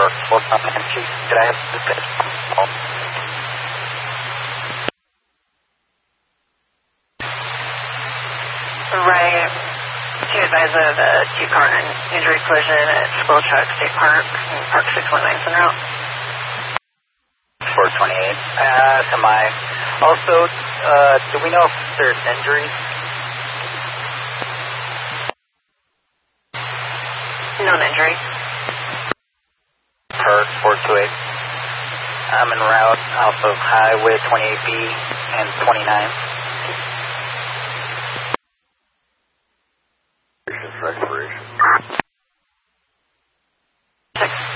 Could I have the pitch? Right. To advise of a two-car injury collision at Squirrel Truck State Park, Park 619 en route. 428. Semi. Also, do we know if there's injuries? Known injury. Perk 428. I'm en route off of Highway 28B and 29. Expiration. 6.